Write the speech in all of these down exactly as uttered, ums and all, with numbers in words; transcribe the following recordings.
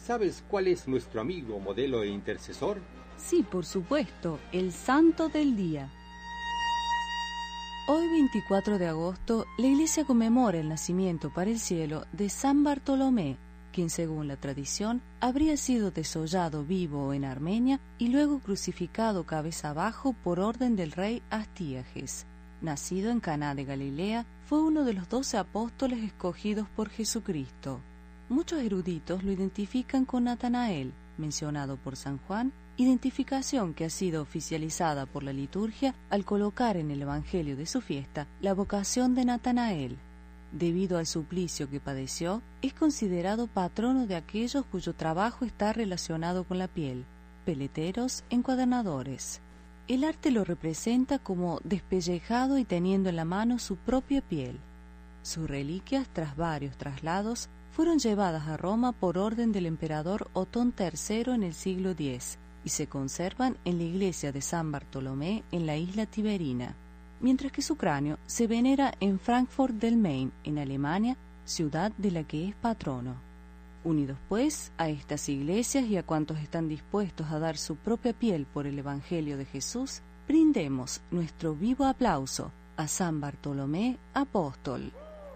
¿Sabes cuál es nuestro amigo, modelo e intercesor? Sí, por supuesto, el santo del día. Hoy, veinticuatro de agosto, la Iglesia conmemora el nacimiento para el cielo de San Bartolomé, quien según la tradición habría sido desollado vivo en Armenia y luego crucificado cabeza abajo por orden del rey Astíages. Nacido en Caná de Galilea, fue uno de los doce apóstoles escogidos por Jesucristo. Muchos eruditos lo identifican con Natanael, mencionado por San Juan, identificación que ha sido oficializada por la liturgia al colocar en el Evangelio de su fiesta la vocación de Natanael. Debido al suplicio que padeció, es considerado patrono de aquellos cuyo trabajo está relacionado con la piel, peleteros, encuadernadores. El arte lo representa como despellejado y teniendo en la mano su propia piel. Sus reliquias, tras varios traslados, fueron llevadas a Roma por orden del emperador Otón tercero en el siglo diez y se conservan en la iglesia de San Bartolomé en la isla Tiberina, mientras que su cráneo se venera en Frankfurt del Main, en Alemania, ciudad de la que es patrono. Unidos pues a estas iglesias y a cuantos están dispuestos a dar su propia piel por el Evangelio de Jesús, brindemos nuestro vivo aplauso a San Bartolomé Apóstol.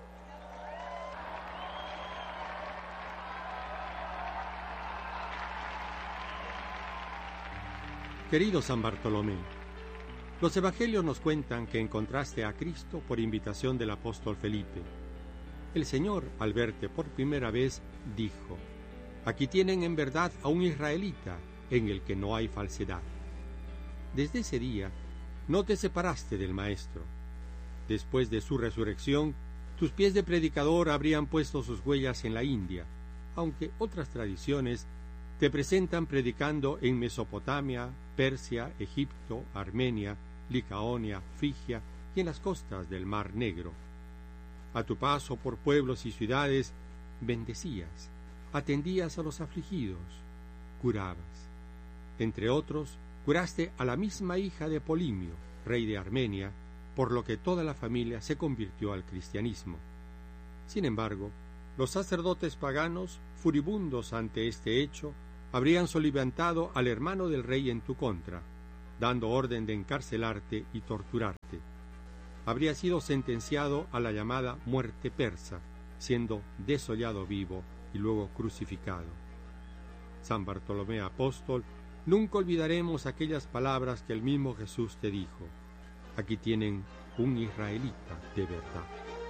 Querido San Bartolomé, los evangelios nos cuentan que encontraste a Cristo por invitación del apóstol Felipe. El Señor, al verte por primera vez, dijo: aquí tienen en verdad a un israelita en el que no hay falsedad. Desde ese día no te separaste del Maestro. Después de su resurrección, tus pies de predicador habrían puesto sus huellas en la India, aunque otras tradiciones te presentan predicando en Mesopotamia, Persia, Egipto, Armenia, Licaonia, Frigia y en las costas del Mar Negro. A tu paso por pueblos y ciudades, bendecías, atendías a los afligidos, curabas. Entre otros, curaste a la misma hija de Polimio, rey de Armenia, por lo que toda la familia se convirtió al cristianismo. Sin embargo, los sacerdotes paganos, furibundos ante este hecho, habrían soliviantado al hermano del rey en tu contra, dando orden de encarcelarte y torturarte. Habría sido sentenciado a la llamada muerte persa, siendo desollado vivo y luego crucificado. San Bartolomé Apóstol, nunca olvidaremos aquellas palabras que el mismo Jesús te dijo: aquí tienen un israelita de verdad.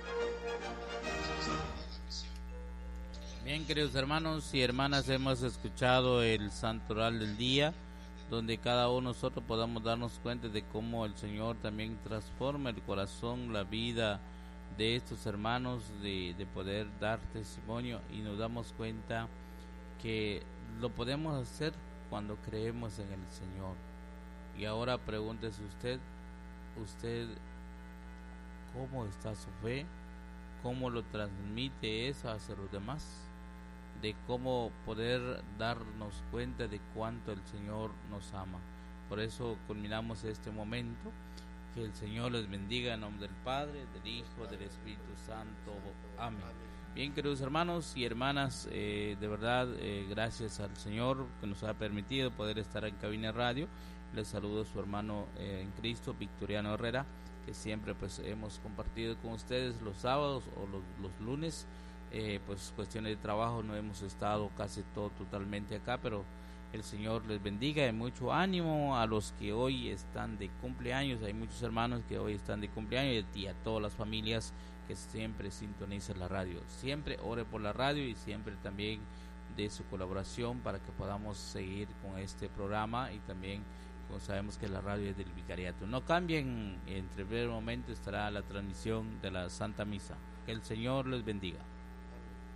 Bien, queridos hermanos y hermanas, hemos escuchado el Santo Oral del Día, donde cada uno de nosotros podamos darnos cuenta de cómo el Señor también transforma el corazón, la vida de estos hermanos, de, de poder dar testimonio, y nos damos cuenta que lo podemos hacer cuando creemos en el Señor. Y ahora pregúntese usted, usted, ¿cómo está su fe? ¿Cómo lo transmite eso hacia los demás? De cómo poder darnos cuenta de cuánto el Señor nos ama. Por eso culminamos este momento. Que el Señor les bendiga en nombre del Padre, del Hijo, del Espíritu Santo. Amén. Bien, queridos hermanos y hermanas, eh, de verdad, eh, gracias al Señor que nos ha permitido poder estar en Cabina Radio. Les saludo a su hermano eh, en Cristo, Victoriano Herrera, que siempre pues hemos compartido con ustedes los sábados o los, los lunes. Eh, pues cuestiones de trabajo no hemos estado casi todo totalmente acá, pero el Señor les bendiga y mucho ánimo a los que hoy están de cumpleaños. Hay muchos hermanos que hoy están de cumpleaños, y a todas las familias que siempre sintonizan la radio. Siempre ore por la radio y siempre también de su colaboración para que podamos seguir con este programa, y también como sabemos que la radio es del Vicariato. No cambien, entre breve momento estará la transmisión de la Santa Misa. Que el Señor les bendiga.